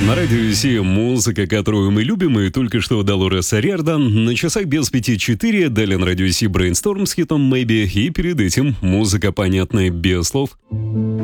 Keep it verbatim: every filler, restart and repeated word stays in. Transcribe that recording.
На радио Си музыка, которую мы любим, и только что Долорес Риордан. На часах без пяти четыре, далее на радио Си Brainstorm с хитом Maybe, и перед этим музыка, понятная без слов.